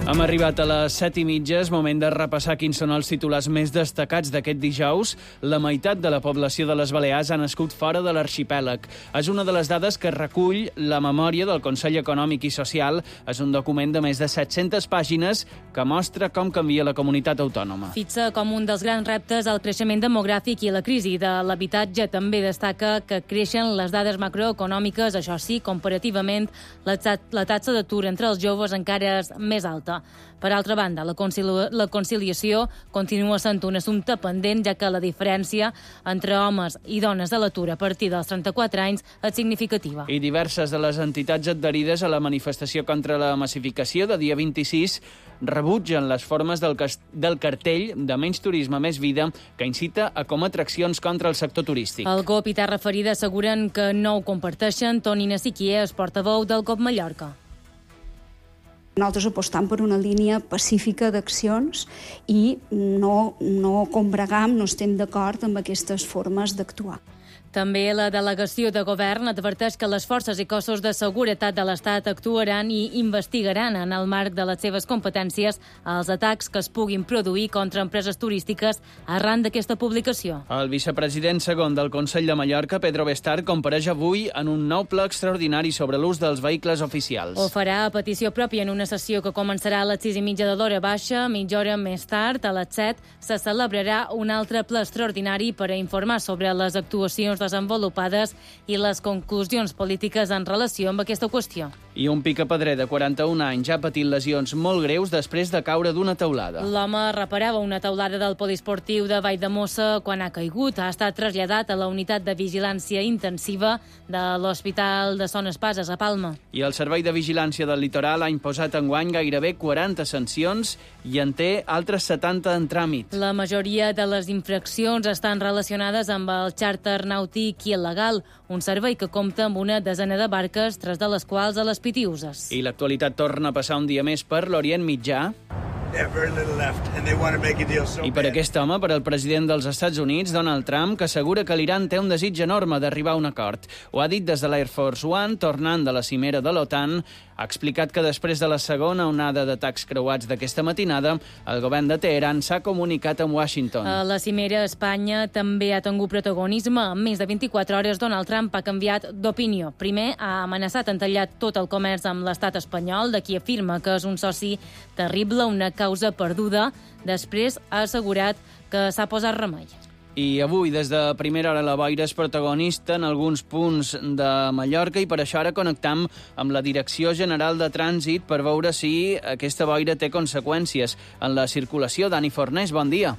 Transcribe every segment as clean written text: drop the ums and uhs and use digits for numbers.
Hem arribat a les 7:30, és moment de repassar quins són els titulars més destacats d'aquest dijous. La meitat de la població de les Balears ha nascut fora de l'arxipèlag. És una de les dades que recull la memòria del Consell Econòmic i Social. És un document de més de 700 pàgines que mostra com canvia la comunitat autònoma. Fixa com un dels grans reptes el creixement demogràfic i la crisi de l'habitatge. També destaca que creixen les dades macroeconòmiques, això sí, comparativament, la taxa d'atur entre els joves encara és més alta. Per altra banda, la conciliació continua sent un assumpte pendent, ja que la diferència entre homes i dones a l'atur a partir dels 34 anys és significativa. I diverses de les entitats adherides a la manifestació contra la massificació de dia 26 rebutgen les formes del cartell de Menys turisme, més vida, que incita a com atraccions contra el sector turístic. El GOP i Terra Ferida asseguren que no ho comparteixen. Toni Nassiquier és portaveu del GOP Mallorca. Nosaltres apostam per una línia pacífica d'accions i no combregam, no estem d'acord amb aquestes formes d'actuar. També la delegació de govern adverteix que les forces i cossos de seguretat de l'Estat actuaran i investigaran en el marc de les seves competències els atacs que es puguin produir contra empreses turístiques arran d'aquesta publicació. El vicepresident segon del Consell de Mallorca, Pedro Bestar, compareix avui en un nou ple extraordinari sobre l'ús dels vehicles oficials. Ho farà a petició pròpia en una sessió que començarà a les 6:30 de l'hora baixa. Mitja hora més tard, a les 7, se celebrarà un altre ple extraordinari per a informar sobre les actuacions desenvolupades i les conclusions polítiques en relació amb aquesta qüestió. I un picapedrer de 41 anys ha patit lesions molt greus després de caure d'una teulada. L'home reparava una teulada del poliesportiu de Valldemossa quan ha caigut. Ha estat traslladat a la unitat de vigilància intensiva de l'Hospital de Son Espases a Palma. I el Servei de Vigilància del Litoral ha imposat enguany gairebé 40 sancions i en té altres 70 en tràmit. La majoria de les infraccions estan relacionades amb el xàrter nàutic i il·legal, un servei que compta amb una desena de barques, 3 de les quals a les Pitiüses. I l'actualitat torna a passar un dia més per l'Orient Mitjà. I per aquest home, per al president dels Estats Units, Donald Trump, que assegura que l'Iran té un desig enorme d'arribar a un acord. Ho ha dit des de l'Air Force One, tornant de la cimera de l'OTAN. Ha explicat que després de la segona onada d'atacs creuats d'aquesta matinada, el govern de Teheran s'ha comunicat amb Washington. A la cimera a Espanya també ha tingut protagonisme. En més de 24 hores, Donald Trump ha canviat d'opinió. Primer, ha amenaçat en tallar tot el comerç amb l'estat espanyol, de qui afirma que és un soci terrible, una causa perduda. Després ha assegurat que s'ha posat remei. I avui, des de primera hora, la boira és protagonista en alguns punts de Mallorca i per això ara connectam amb la Direcció General de Trànsit per veure si aquesta boira té conseqüències en la circulació. Dani Fornés, bon dia.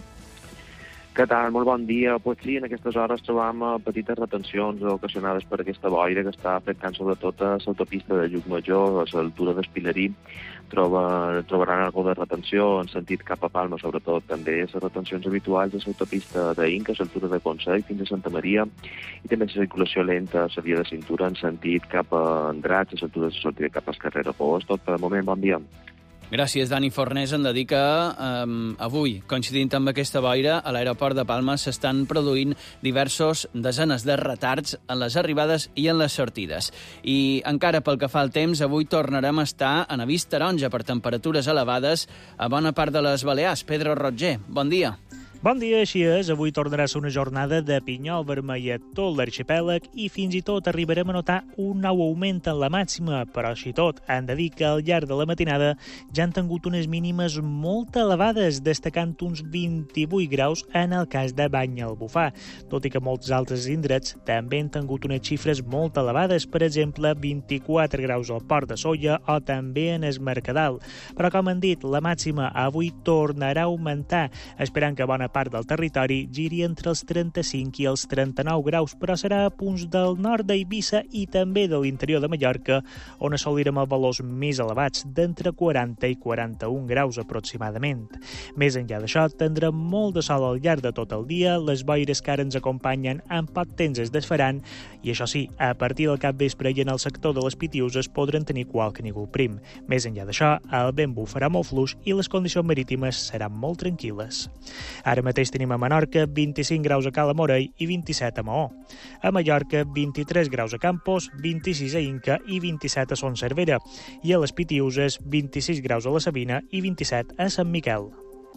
Què tal? Molt bon dia. Pues sí, en aquestes hores trobam petites retencions ocasionades per aquesta boira que està afectant sobretot a l'autopista de Llucmajor, a l'altura d'Espilerí. Trobaran algo de retenció en sentit cap a Palma, sobretot també les retencions habituals de l'autopista d'Inca, a l'altura de Consell fins a Santa Maria, i també la circulació lenta a la via de cintura en sentit cap a Andratx, a l'altura de sortida cap al carrer Arbós. Tot per moment, bon dia. Gràcies, Dani Fornés. Hem de dir que avui, coincidint amb aquesta boira, a l'aeroport de Palma s'estan produint diversos desenes de retards en les arribades i en les sortides. I encara pel que fa al temps, avui tornarem a estar en avís taronja per temperatures elevades a bona part de les Balears. Pedro Roger, bon dia. Bon dia, així és. Avui tornarà a ser una jornada de pinyol vermell a tot l'arxipèlag i fins i tot arribarem a notar un nou augment en la màxima, però així tot hem de dir que al llarg de la matinada ja han tingut unes mínimes molt elevades, destacant uns 28 graus en el cas de Banyalbufar, tot i que molts altres indrets també han tingut unes xifres molt elevades, per exemple 24 graus al Port de Sóller o també en es Mercadal. Però com han dit, la màxima avui tornarà a augmentar, esperant que bona part del territori giri entre els 35 i els 39 graus, però serà a punts del nord d'Eivissa i també de l'interior de Mallorca, on assolirem els valors més elevats d'entre 40 i 41 graus aproximadament. Més enllà d'això, tindrem molt de sol al llarg de tot el dia, les boires que ara ens acompanyen amb poc temps es desfaran I això sí, a partir del capvespre i en el sector de les Pitiuses podran tenir qualque núvol prim. Més enllà d'això, el vent bufarà molt fluix i les condicions marítimes seran molt tranquil·les. Ara mateix tenim a Menorca 25 graus a Cala Morell i 27 a Maó. A Mallorca 23 graus a Campos, 26 a Inca i 27 a Son Cervera. I a les Pitiuses 26 graus a la Sabina i 27 a Sant Miquel.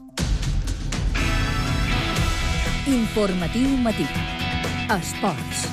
Informatiu matí. Esports.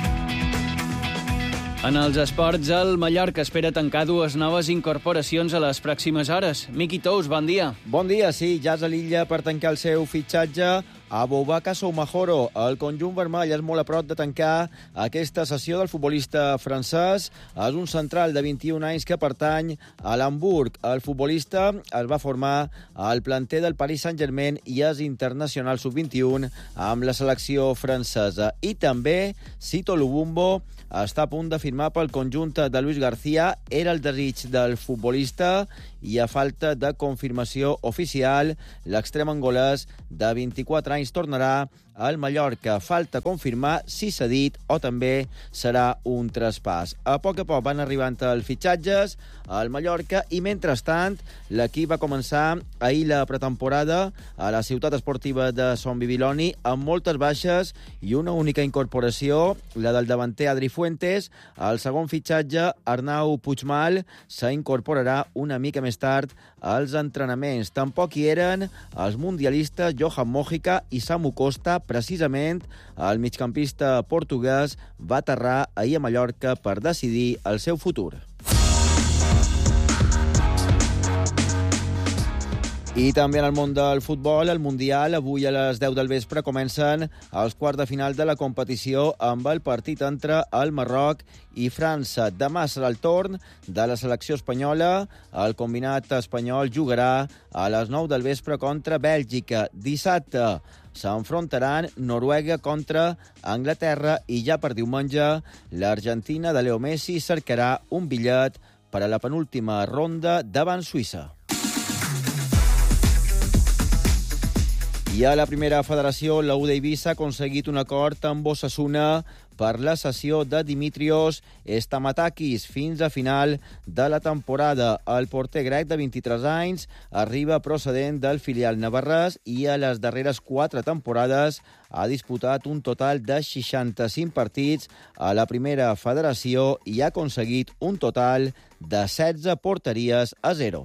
En els esports, el Mallorca espera tancar 2 noves incorporacions a les pròximes hores. Miqui Tous, bon dia. Bon dia, sí, ja és a l'illa per tancar el seu fitxatge a Boubacar Soumahoro. El conjunt vermell és molt a prop de tancar aquesta sessió del futbolista francès. És un central de 21 anys que pertany a l'Hamburg. El futbolista es va formar al planter del Paris Saint-Germain i és internacional sub-21 amb la selecció francesa. I també Sito Lubumbo està a punt de firmar pel conjunt de Luis García. Era el desig del futbolista i a falta de confirmació oficial, l'extrem angolès de 24 anys tornarà al Mallorca. Falta confirmar si s'ha dit o també serà un traspàs. A poc van arribant els fitxatges al Mallorca i, mentrestant, l'equip va començar ahir la pretemporada a la ciutat esportiva de Son Bibiloni amb moltes baixes i una única incorporació, la del davanter Adri Fuentes. El segon fitxatge, Arnau Puigmal, s'incorporarà una mica més tard als entrenaments. Tampoc hi eren els mundialistes Johan Mojica i Samu Costa. Precisament, el migcampista portuguès va aterrar ahir a Mallorca per decidir el seu futur. I també en el món del futbol, el Mundial, avui a les 10 del vespre comencen els quarts de final de la competició amb el partit entre el Marroc i França. Demà serà el torn de la selecció espanyola. El combinat espanyol jugarà a les 9 del vespre contra Bèlgica. Dissabte s'enfrontaran Noruega contra Anglaterra i ja per diumenge l'Argentina de Leo Messi cercarà un bitllet per a la penúltima ronda davant Suïssa. I a la primera federació, la U d'Eivissa ha aconseguit un acord amb Osasuna per la cessió de Dimitrios Stamatakis fins a final de la temporada. El porter grec de 23 anys arriba procedent del filial navarrès i a les darreres 4 temporades ha disputat un total de 65 partits a la primera federació i ha aconseguit un total de 16 porteries a 0.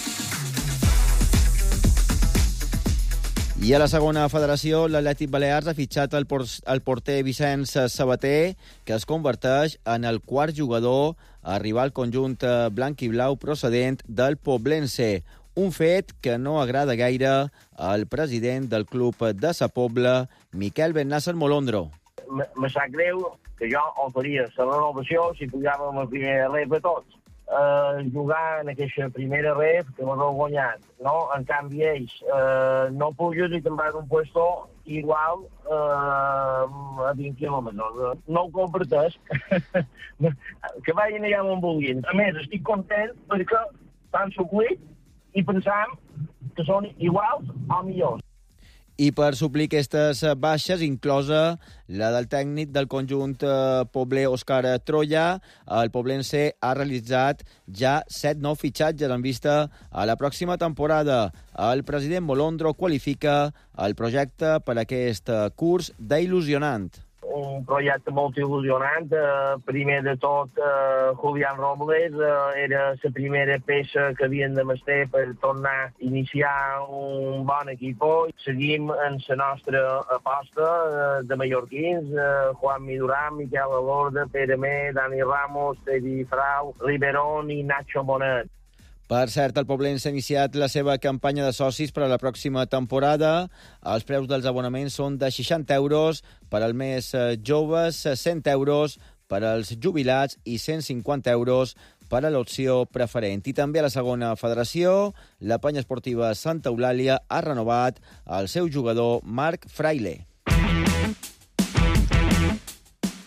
I a la segona federació, l'Atlètic Balears ha fitxat el porter Vicenç Sabater, que es converteix en el quart jugador a arribar al conjunt blanc i blau procedent del Poblense. Un fet que no agrada gaire al president del club de Sa Pobla, Miquel Bennasser Molondro. Me sap greu que jo oferia la renovació si pujàvem el primer rep a tots. Jugar en aquesta primera ref que m'ho heu guanyat, no? En canvi, ells no pugen i te'n vas un puesto igual a 20 quilòmetres. No ho comparteix. Que vagin allà on vulguin. A més, estic content perquè s'han suplit i pensam que són iguals o millors. I per suplir aquestes baixes, inclosa la del tècnic del conjunt pobler Òscar Troya, el poblense ha realitzat ja 7 nous fitxatges en vista a la pròxima temporada. El president Molondro qualifica el projecte per aquest curs d'il·lusionant. Un projecte molt il·lusionant. Primer de tot, Julián Robles era la primera peça que havien de mestre per tornar a iniciar un bon equip. Seguim en la nostra aposta de mallorquins, Juan Midurán, Miquel Alorda, Pere Mé, Dani Ramos, Teddy Frau, Riverón i Nacho Bonet. Per cert, el Poblense ha iniciat la seva campanya de socis per a la pròxima temporada. Els preus dels abonaments són de 60 euros per als més joves, 100 euros per als jubilats i 150 euros per a l'opció preferent. I també a la segona federació, la penya esportiva Santa Eulàlia ha renovat el seu jugador Marc Fraile. I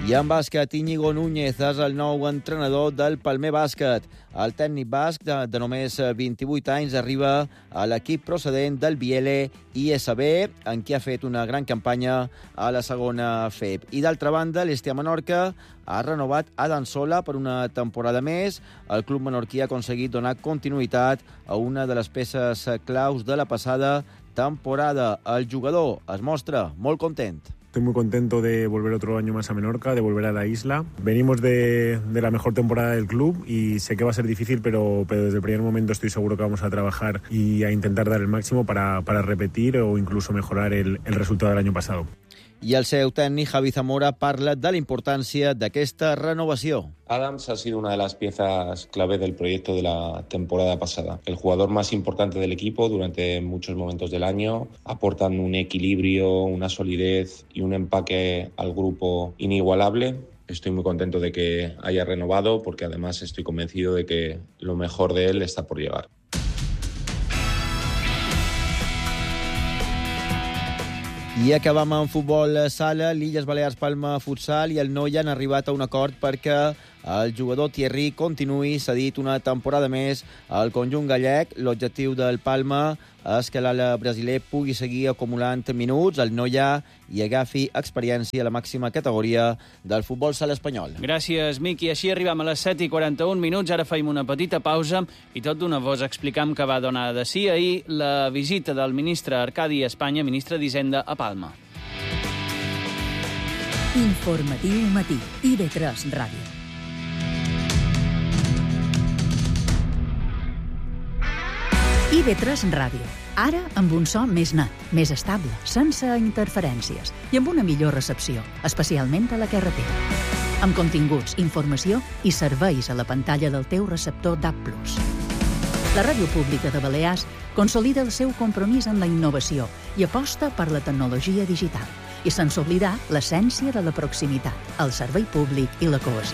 I en bàsquet, Íñigo Núñez és el nou entrenador del Palmer Bàsquet. El tècnic basc de només 28 anys arriba a l'equip procedent del Biele ISB, en què ha fet una gran campanya a la segona FEB. I d'altra banda, l'Estia Menorca ha renovat Adam Sola per una temporada més. El club menorquí ha aconseguit donar continuïtat a una de les peces claus de la passada temporada. El jugador es mostra molt content. Estoy muy contento de volver otro año más a Menorca, de volver a la isla. Venimos de la mejor temporada del club y sé que va a ser difícil, pero desde el primer momento estoy seguro que vamos a trabajar y a intentar dar el máximo para repetir o incluso mejorar el resultado del año pasado. I el seu tècnic, Javi Zamora, parla de la importància d'aquesta renovació. Adams ha sido una de las piezas clave del proyecto de la temporada pasada. El jugador más importante del equipo durante muchos momentos del año, aportando un equilibrio, una solidez y un empaque al grupo inigualable. Estoy muy contento de que haya renovado porque además estoy convencido de que lo mejor de él está por llegar. I acabam amb futbol sala. L'Illes Balears Palma Futsal i el Noia han arribat a un acord perquè el jugador Thierry continuï cedit una temporada més al conjunt gallec. L'objectiu del Palma és que l'ala brasiler pugui seguir acumulant minuts, el Noia i agafi experiència a la màxima categoria del futbol sala espanyol. Gràcies, Miqui. Així arribam a les 7:41. Ara feim una petita pausa i tot d'una vos explicam que va donar de sí ahir la visita del ministre Arcadi Espanya, ministre d'Hisenda, a Palma. Informatiu matí. IB3 Ràdio. IB3 Ràdio. Ara amb un so més net, més estable, sense interferències i amb una millor recepció, especialment a la carretera. Amb continguts, informació i serveis a la pantalla del teu receptor DAB+. La Ràdio Pública de Balears consolida el seu compromís amb la innovació i aposta per la tecnologia digital i sense oblidar l'essència de la proximitat, el servei públic i la cohesió.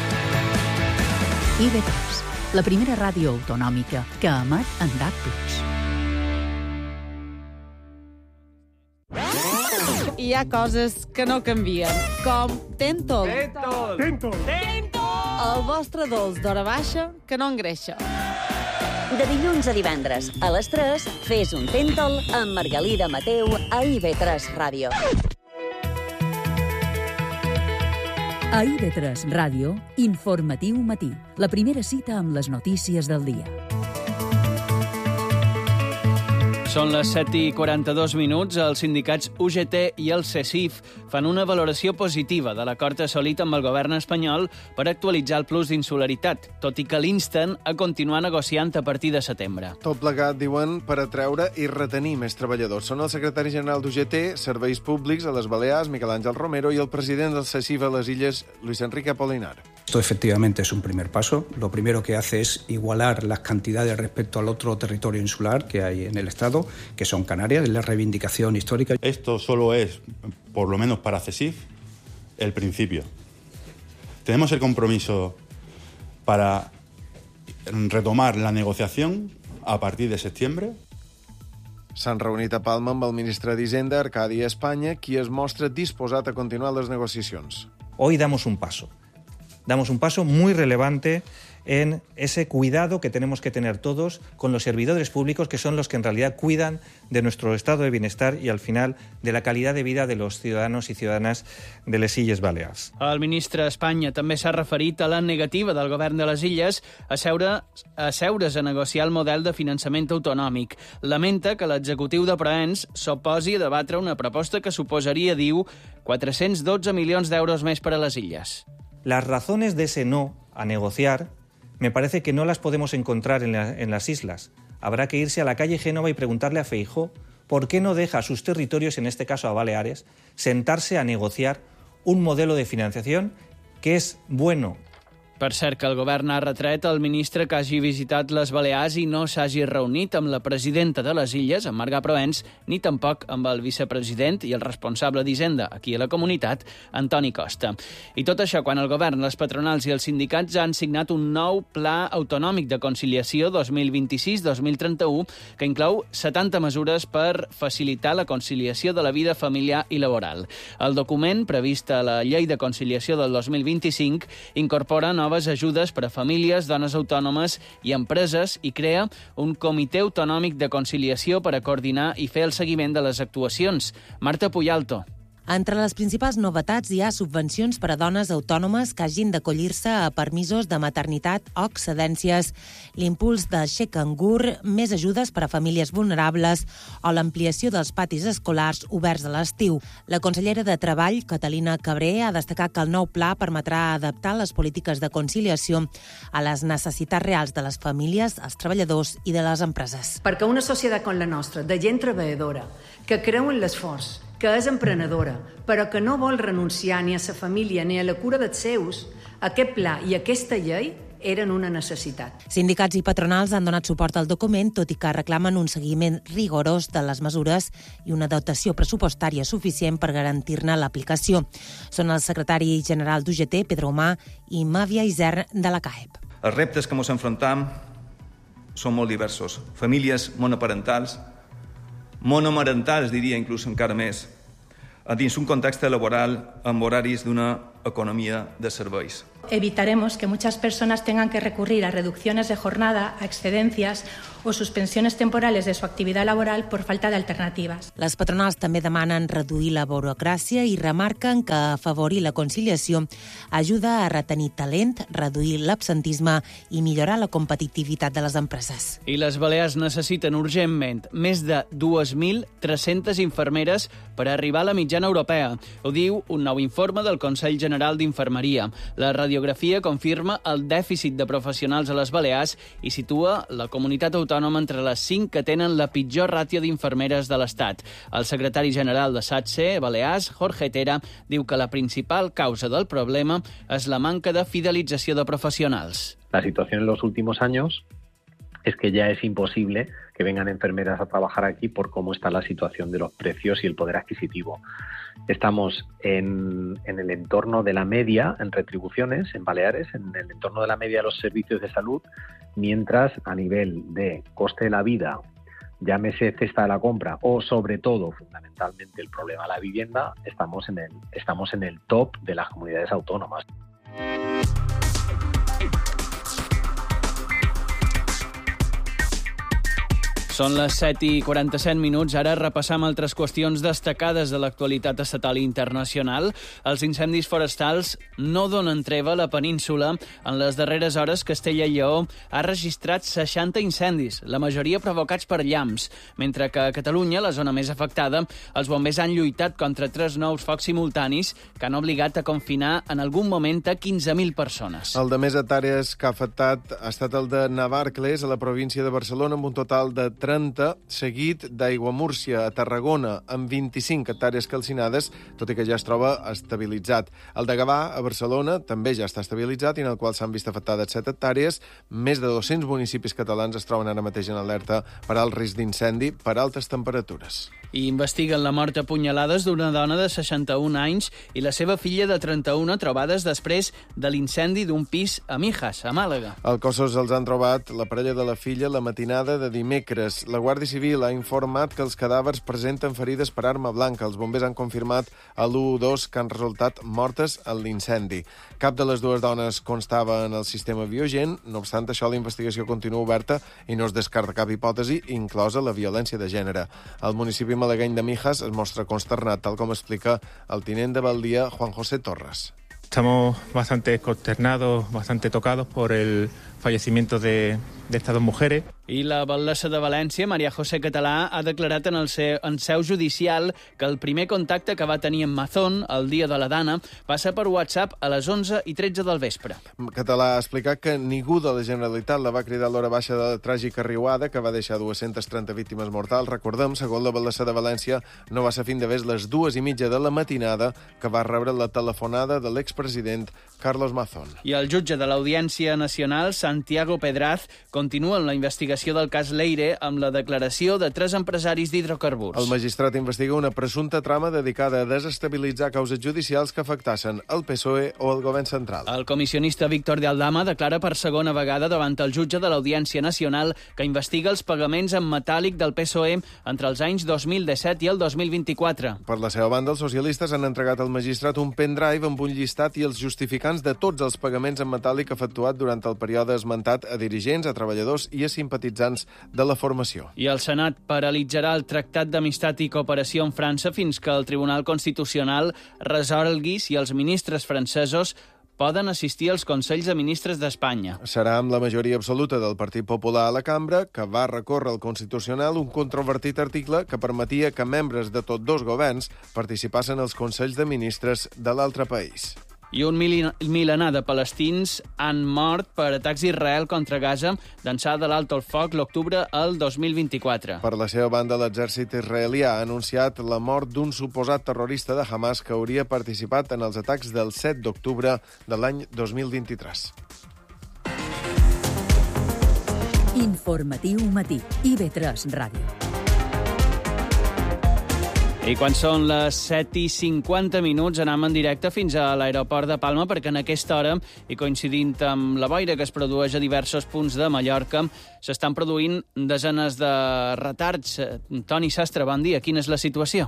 IB3, la primera ràdio autonòmica que emet en DAB+. Hi ha coses que no canvien, com Tentol. Tentol! El vostre dolç d'hora baixa que no engreixa. De dilluns a divendres, a les 3, fes un Tentol amb Margalida Mateu a IB3 Ràdio. A IB3 Ràdio, Informatiu matí. La primera cita amb les notícies del dia. Són les 7:42. Els sindicats UGT i el CESIF fan una valoració positiva de l'acord assolit amb el govern espanyol per actualitzar el plus d'insularitat, tot i que l'insten a continuar negociant a partir de setembre. Tot plegat, diuen, per atreure i retenir més treballadors. Són el secretari general d'UGT, Serveis Públics a les Balears, Miquel Àngel Romero, i el president del CESIF a les Illes, Luis Enrique Apolinar. Esto efectivamente es un primer paso. Lo primero que hace es igualar las cantidades respecto al otro territorio insular que hay en el Estado, que son Canarias, es la reivindicación histórica. Esto solo es, por lo menos para CESIF, el principio. Tenemos el compromiso para retomar la negociación a partir de septiembre. S'han reunit a Palma amb el ministre d'Hisenda, Arcadi Espanya, qui es mostra disposat a continuar les negociacions. Hoy damos un paso muy relevante en ese cuidado que tenemos que tener todos con los servidores públicos, que son los que en realidad cuidan de nuestro estado de bienestar y al final de la calidad de vida de los ciudadanos i ciutadanes de les Illes Balears. El ministre d'Espanya també s'ha referit a la negativa del govern de les Illes a seure's a negociar el model de finançament autonòmic. Lamenta que l'executiu de Proens s'oposi a debatre una proposta que suposaria, diu, 412 milions d'euros més per a les Illes. Las razones de ese no a negociar me parece que no las podemos encontrar en las islas. Habrá que irse a la calle Génova y preguntarle a Feijóo por qué no deja a sus territorios, en este caso a Baleares, sentarse a negociar un modelo de financiación que es bueno Per cert, que el govern ha retret al ministre que hagi visitat les Balears i no s'hagi reunit amb la presidenta de les Illes, amb Marga Proens, ni tampoc amb el vicepresident i el responsable d'Hisenda aquí a la comunitat, Antoni Costa. I tot això quan el govern, les patronals i els sindicats han signat un nou Pla Autonòmic de Conciliació 2026-2031 que inclou 70 mesures per facilitar la conciliació de la vida familiar i laboral. El document, previst a la Llei de Conciliació del 2025, incorpora noves ajudes per a famílies, dones autònomes i empreses i crea un comitè autonòmic de conciliació per a coordinar i fer el seguiment de les actuacions. Marta Puyalto. Entre les principals novetats hi ha subvencions per a dones autònomes que hagin d'acollir-se a permisos de maternitat o excedències, l'impuls de Xec Angur, més ajudes per a famílies vulnerables o l'ampliació dels patis escolars oberts a l'estiu. La consellera de Treball, Catalina Cabré, ha destacat que el nou pla permetrà adaptar les polítiques de conciliació a les necessitats reals de les famílies, els treballadors i de les empreses. Perquè una societat com la nostra, de gent treballadora, que creu en l'esforç, que és emprenedora, però que no vol renunciar ni a sa família ni a la cura dels seus, aquest pla i aquesta llei eren una necessitat. Sindicats i patronals han donat suport al document, tot i que reclamen un seguiment rigorós de les mesures i una dotació pressupostària suficient per garantir-ne l'aplicació. Són el secretari general d'UGT, Pedro Omar, i Màvia Isern, de la CAEP. Els reptes que ens enfrontam són molt diversos. Famílies monoparentals, monomarentals, diria inclús encara més, dins un context laboral amb horaris d'una economia de serveis. Evitaremos que muchas personas tengan que recurrir a reducciones de jornada, a excedencias o suspensiones temporales de su actividad laboral por falta de alternativas. Les patronals també demanen reduir la burocràcia i remarquen que afavorir la conciliació ajuda a retenir talent, reduir l'absentisme i millorar la competitivitat de les empreses. I les Balears necessiten urgentment més de 2.300 infermeres per arribar a la mitjana europea. Ho diu un nou informe del Consell General d'Infermeria. La radiografia confirma el dèficit de professionals a les Balears i situa la comunitat autònoma entre les 5 que tenen la pitjor ràtio d'infermeres de l'Estat. El secretari general de SATSE, Balears, Jorge Tera, diu que la principal causa del problema és la manca de fidelització de professionals. La situación en los últimos años es que ya es imposible que vengan enfermeras a trabajar aquí por cómo está la situación de los precios y el poder adquisitivo. Estamos en el entorno de la media en retribuciones en Baleares, en el entorno de la media de los servicios de salud, mientras a nivel de coste de la vida, llámese cesta de la compra o sobre todo, fundamentalmente, el problema de la vivienda, estamos en el top de las comunidades autónomas. Són les 7:47. Ara repassam altres qüestions destacades de l'actualitat estatal i internacional. Els incendis forestals no donen treva a la península. En les darreres hores, Castella i Lleó ha registrat 60 incendis, la majoria provocats per llamps, mentre que a Catalunya, la zona més afectada, els bombers han lluitat contra 3 nous focs simultanis que han obligat a confinar en algun moment a 15.000 persones. El de més hectàrees que ha afectat ha estat el de Navarcles, a la província de Barcelona, amb un total de 30, seguit d'Aiguamúrcia, a Tarragona, amb 25 hectàrees calcinades, tot i que ja es troba estabilitzat. El de Gavà, a Barcelona, també ja està estabilitzat i en el qual s'han vist afectades 7 hectàrees. Més de 200 municipis catalans es troben ara mateix en alerta per alt risc d'incendi per altes temperatures. I investiguen la mort a punyalades d'una dona de 61 anys i la seva filla de 31 trobades després de l'incendi d'un pis a Mijas, a Màlaga. Els cossos els han trobat la parella de la filla la matinada de dimecres. La Guàrdia Civil ha informat que els cadàvers presenten ferides per arma blanca. Els bombers han confirmat a l'112 que han resultat mortes en l'incendi. Cap de les dues dones constava en el sistema Biogen. No obstant això, la investigació continua oberta i no es descarta cap hipòtesi, inclosa la violència de gènere. El municipi malagueny de Mijas es mostra consternat, tal com explica el tinent de Valdia, Juan José Torres. Estamos bastante consternados, bastante tocados por el fallecimiento de estas dos mujeres. I la batllessa de València, Maria José Català, ha declarat en seu judicial que el primer contacte que va tenir amb Mazón el dia de la Dana passa per WhatsApp a les 11:13 del vespre. Català ha explicat que ningú de la Generalitat la va cridar a l'hora baixa de la tràgica riuada que va deixar 230 víctimes mortals. Recordem, segons la batllessa de València, no va ser fins de les 2:30 de la matinada que va rebre la telefonada de l'expresident Carlos Mazón. I el jutge de l'Audiència Nacional, Santiago Pedraz, continua en la investigació del cas Leire amb la declaració de 3 empresaris d'hidrocarburs. El magistrat investiga una presumpta trama dedicada a desestabilitzar causes judicials que afectassen el PSOE o el govern central. El comissionista Víctor de Aldama declara per segona vegada davant el jutge de l'Audiència Nacional que investiga els pagaments en metàl·lic del PSOE entre els anys 2017 i el 2024. Per la seva banda, els socialistes han entregat al magistrat un pendrive amb un llistat i els justificants de tots els pagaments en metàl·lic efectuat durant el període esmentat a dirigents, a treballadors i a simpatitzants de la formació. I el Senat paralitzarà el Tractat d'Amistat i Cooperació amb França fins que el Tribunal Constitucional resolgui si els ministres francesos poden assistir als Consells de Ministres d'Espanya. Serà amb la majoria absoluta del Partit Popular a la cambra que va recórrer al Constitucional un controvertit article que permetia que membres de tots dos governs participassin als Consells de Ministres de l'altre país. I un milenar de palestins han mort per atacs d'Israel contra Gaza d'ençà de l'alto el foc l'octubre del 2024. Per la seva banda, l'exèrcit israelià ha anunciat la mort d'un suposat terrorista de Hamas que hauria participat en els atacs del 7 d'octubre de l'any 2023. Informatiu matí. IB3 Ràdio. I quan són les 7:50 anem en directe fins a l'aeroport de Palma perquè en aquesta hora, i coincidint amb la boira que es produeix a diversos punts de Mallorca, s'estan produint desenes de retards. Toni Sastre, bon dia. Quina és la situació?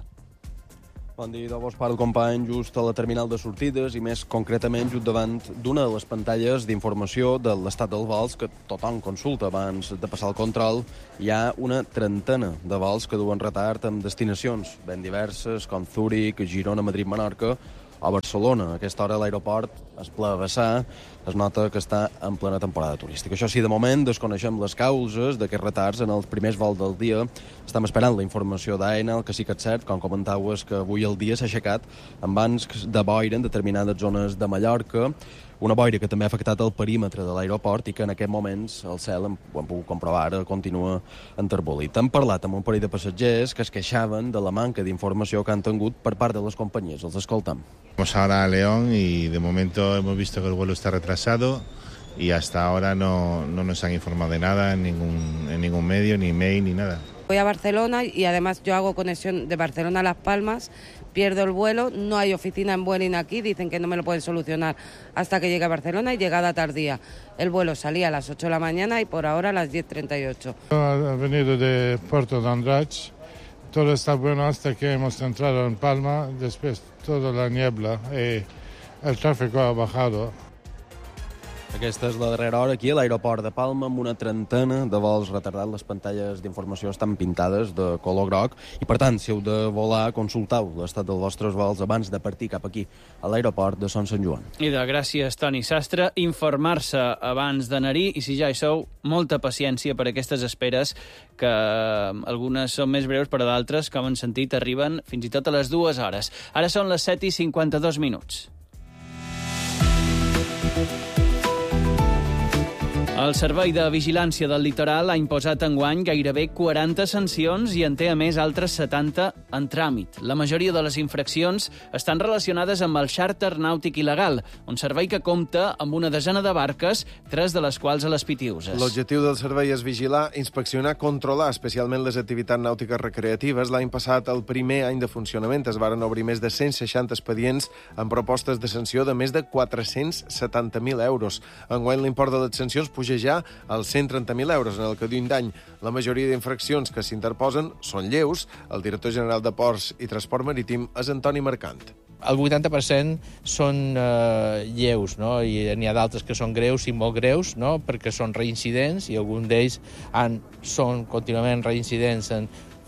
Bon dia de vos, el company, just a la terminal de sortides i més concretament just davant d'una de les pantalles d'informació de l'estat dels vols que tothom consulta abans de passar el control. Hi ha una trentena de vols que duen retard amb destinacions ben diverses com Zúrich, Girona, Madrid, Menorca o Barcelona. A aquesta hora l'aeroport es ple a vessar, es nota que està en plena temporada turística. Això sí, de moment desconeixem les causes d'aquests retards en els primers vols del dia. Estem esperant la informació d'AENA. El que sí que és cert, com comentau, és que avui el dia s'ha aixecat amb bancs de boira en determinades zones de Mallorca, una boira que també ha afectat el perímetre de l'aeroport i que en aquests moments el cel, ho hem pogut comprovar, continua enterbolit. Hem parlat amb un parell de passatgers que es queixaven de la manca d'informació que han tingut per part de les companyies. Els escoltem. Vamos ahora a León y de momento hemos visto que el vuelo está retrasado y hasta ahora no nos han informado de nada en ningún medio, ni email, ni nada. Voy a Barcelona y además yo hago conexión de Barcelona a Las Palmas, pierdo el vuelo, no hay oficina en Vueling aquí, dicen que no me lo pueden solucionar hasta que llegue a Barcelona y llegada tardía. El vuelo salía a las 8 de la mañana y por ahora a las 10:38. He venido de Puerto de Andratx, todo está bueno hasta que hemos entrado en Palma, después toda la niebla y el tráfico ha bajado. Aquesta és la darrera hora aquí a l'aeroport de Palma amb una trentena de vols retardats. Les pantalles d'informació estan pintades de color groc i, per tant, si heu de volar, consultau l'estat dels vostres vols abans de partir cap aquí, a l'aeroport de Son Sant Joan. I de gràcies, Toni Sastre. Informar-se abans d'anar-hi i, si ja hi sou, molta paciència per aquestes esperes, que algunes són més breus, però d'altres, com hem sentit, arriben fins i tot a les 2 hores. Ara són les 7:52. El Servei de Vigilància del Litoral ha imposat enguany gairebé 40 sancions i en té, a més, altres 70 en tràmit. La majoria de les infraccions estan relacionades amb el xàrter nàutic il·legal, un servei que compta amb una desena de barques, 3 de les quals a les Pitiüses. L'objectiu del servei és vigilar, inspeccionar, controlar especialment les activitats nàutiques recreatives. L'any passat, el primer any de funcionament, es varen obrir més de 160 expedients amb propostes de sanció de més de 470.000 euros. Enguany, l'import de les sancions puja ja als 130.000 euros en el que d'un d'any. La majoria d'infraccions que s'interposen són lleus. El director general de Ports i Transport Marítim és Antoni Mercant. El 80% són lleus, no? I n'hi ha d'altres que són greus i molt greus, no? Perquè són reincidents i alguns d'ells són contínuament reincidents en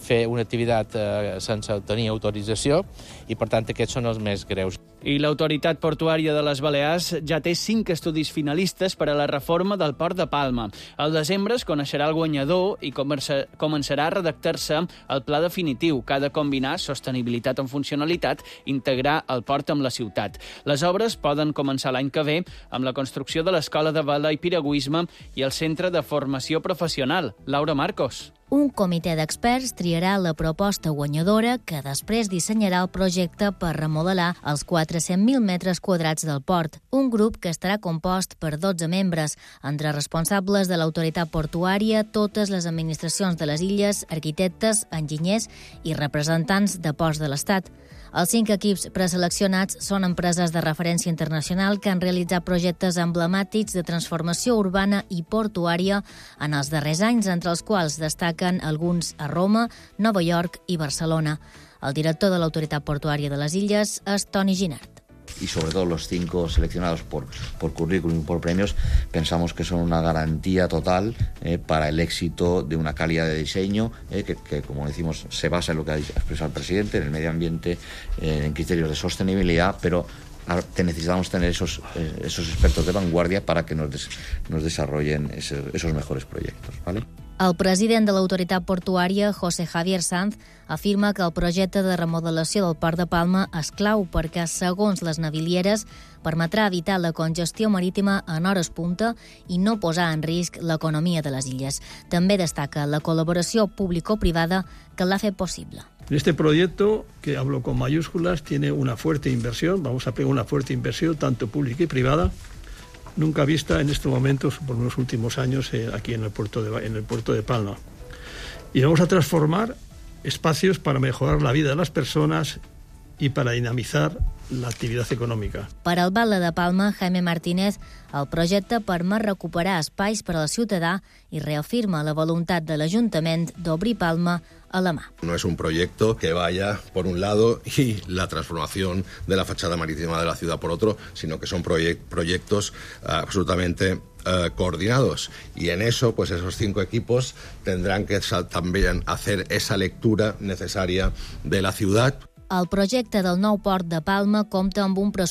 fer una activitat sense tenir autorització i, per tant, aquests són els més greus. I l'Autoritat Portuària de les Balears ja té 5 estudis finalistes per a la reforma del Port de Palma. Al desembre es coneixerà el guanyador i començarà a redactar-se el pla definitiu, que ha de combinar sostenibilitat amb funcionalitat, integrar el port amb la ciutat. Les obres poden començar l'any que ve amb la construcció de l'Escola de Vela i Piragüisme i el Centre de Formació Professional. Laura Marcos. Un comitè d'experts triarà la proposta guanyadora que després dissenyarà el projecte per remodelar els 400.000 metres quadrats del port. Un grup que estarà compost per 12 membres, entre responsables de l'autoritat portuària, totes les administracions de les illes, arquitectes, enginyers i representants de ports de l'Estat. Els 5 equips preseleccionats són empreses de referència internacional que han realitzat projectes emblemàtics de transformació urbana i portuària en els darrers anys, entre els quals destaquen alguns a Roma, Nova York i Barcelona. El director de l'Autoritat Portuària de les Illes és Toni Ginart. Y sobre todo los 5 seleccionados por currículum y por premios, pensamos que son una garantía total para el éxito de una calidad de diseño que, como decimos, se basa en lo que ha expresado el presidente, en el medio ambiente, en criterios de sostenibilidad, pero necesitamos tener esos expertos de vanguardia para que nos desarrollen esos mejores proyectos, ¿vale? El president de l'autoritat portuària, José Javier Sanz, afirma que el projecte de remodelació del Port de Palma és clau perquè, segons les navilieres, permetrà evitar la congestió marítima en hores punta i no posar en risc l'economia de les illes. També destaca la col·laboració público-privada que l'ha fet possible. Este proyecto, que hablo con mayúsculas, tiene una fuerte inversión, vamos a pegar una fuerte inversión, tanto pública y privada, nunca vista en estos momentos, por los últimos años, aquí en el puerto de Palma. Y vamos a transformar espacios para mejorar la vida de las personas y para dinamizar l'activitat econòmica. Per al Batlle de Palma, Jaime Martínez, el projecte permet recuperar espais per al ciutadà i reafirma la voluntat de l'Ajuntament d'obrir Palma a la mà. No es un proyecto que vaya por un lado y la transformación de la fachada marítima de la ciudad por otro, sino que son proyectos absolutamente coordinados. Y en eso, pues esos 5 equipos tendrán que también hacer esa lectura necesaria de la ciudad. El projecte del nou port de Palma compta amb un pressupost